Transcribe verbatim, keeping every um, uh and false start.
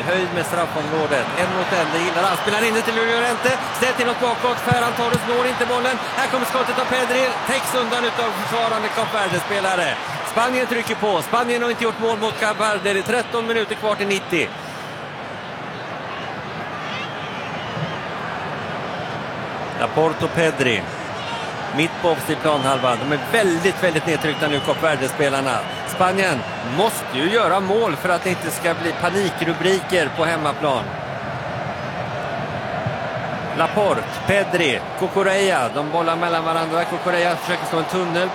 höjd med straffområdet. En mot en, det gillar han. Spelar in det till Llorente. Ställt inåt bakåt. Ferran Torres når inte bollen. Här kommer skottet av Pedri. Täcks undan utav försvarande Kap Verde-spelare. Spanien trycker på. Spanien har inte gjort mål mot Kap Verde. Det är tretton minuter kvar till nittio. Laporte och Pedri. Mitt på offensiv planhalva. De är väldigt, väldigt nedtryckta nu, Kap Verde-spelarna. Spanien måste ju göra mål för att det inte ska bli panikrubriker på hemmaplan. Laporte, Pedri, Cucurella. De bollar mellan varandra. Cucurella försöker slå en tunnel.